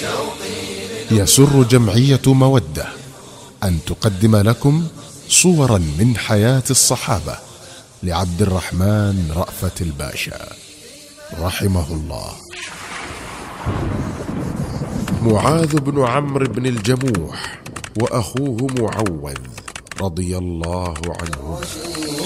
يسر جمعية مودة أن تقدم لكم صورا من حياة الصحابة لعبد الرحمن رأفت الباشا رحمه الله. معاذ بن عمرو بن الجموح وأخوه معوذ رضي الله عنهما